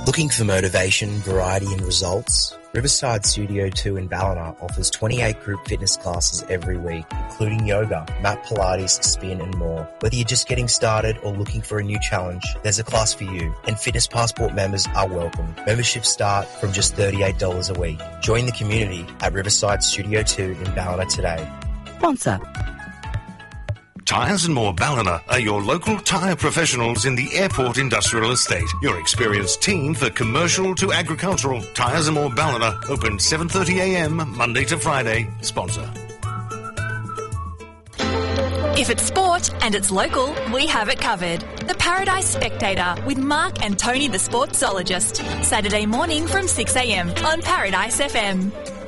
Looking for motivation, variety and results? Riverside Studio 2 in Ballina offers 28 group fitness classes every week, including yoga, mat Pilates, spin and more. Whether you're just getting started or looking for a new challenge, there's a class for you, and Fitness Passport members are welcome. Memberships start from just $38 a week. Join the community at Riverside Studio 2 in Ballina today. Sponsor. Tyres and More Ballina are your local tyre professionals in the Airport Industrial Estate. Your experienced team for commercial to agricultural. Tyres and More Ballina, open 7:30am Monday to Friday. Sponsor. If it's sport and it's local, we have it covered. The Paradise Spectator with Mark and Tony the Sportsologist. Saturday morning from 6am on Paradise FM.